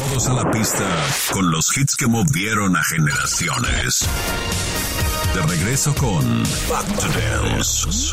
Todos a la pista con los hits que movieron a generaciones. De regreso con Back to Dance.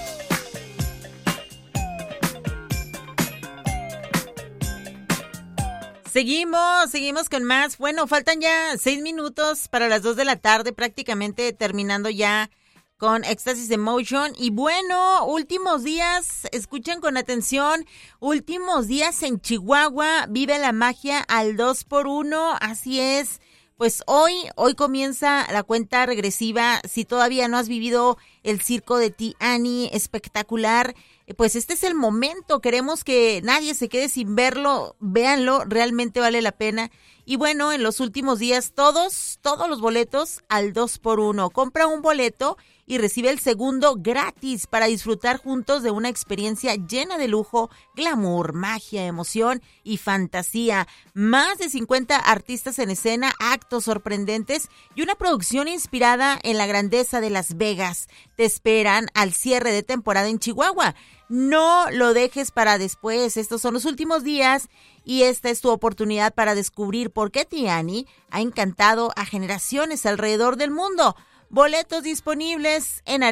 Seguimos con más. Bueno, faltan ya 6 minutos para las 2 de la tarde, prácticamente terminando ya con Éxtasis Emotion. Y bueno, últimos días, escuchen con atención, últimos días en Chihuahua, vive la magia al 2x1, así es. Pues hoy comienza la cuenta regresiva. Si todavía no has vivido el circo de T.Annie espectacular, pues este es el momento. Queremos que nadie se quede sin verlo. Véanlo, realmente vale la pena. Y bueno, en los últimos días todos los boletos al 2x1. Compra un boleto y recibe el segundo gratis para disfrutar juntos de una experiencia llena de lujo, glamour, magia, emoción y fantasía. Más de 50 artistas en escena, actos sorprendentes y una producción inspirada en la grandeza de Las Vegas. Te esperan al cierre de temporada en Chihuahua. No lo dejes para después. Estos son los últimos días y esta es tu oportunidad para descubrir por qué T.Annie ha encantado a generaciones alrededor del mundo. Boletos disponibles en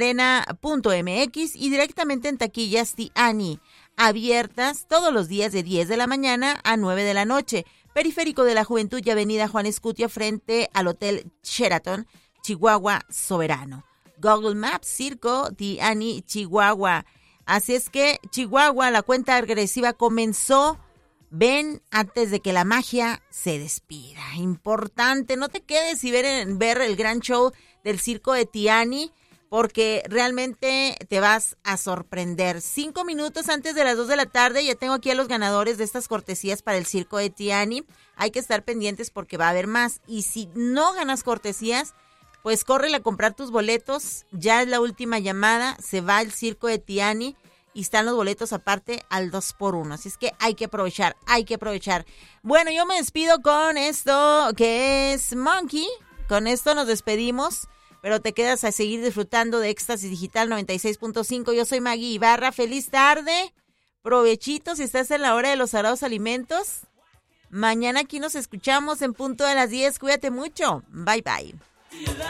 arena.mx y directamente en taquillas T.Annie, abiertas todos los días de 10 de la mañana a 9 de la noche. Periférico de la Juventud y Avenida Juan Escutia frente al Hotel Sheraton, Chihuahua Soberano. Google Maps, Circo T.Annie, Chihuahua. Así es que Chihuahua, la cuenta regresiva comenzó. Ven antes de que la magia se despida. Importante, no te quedes y ver el gran show del circo de T.Annie, porque realmente te vas a sorprender. 5 minutos antes de las 2 de la tarde, ya tengo aquí a los ganadores de estas cortesías para el circo de T.Annie. Hay que estar pendientes porque va a haber más. Y si no ganas cortesías, pues córrele a comprar tus boletos. Ya es la última llamada, se va el circo de T.Annie. Y están los boletos aparte al 2x1. Así es que hay que aprovechar. Bueno, yo me despido con esto que es Monkey. Con esto nos despedimos. Pero te quedas a seguir disfrutando de Éxtasis Digital 96.5. Yo soy Maggie Ibarra. Feliz tarde. Provechito si estás en la hora de los sagrados alimentos. Mañana aquí nos escuchamos en punto de las 10. Cuídate mucho. Bye, bye.